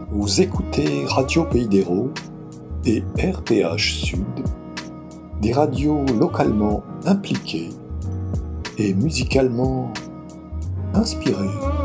Vous écoutez Radio Pays d'Hérault et RPH Sud, des radios localement impliquées et musicalement inspirées.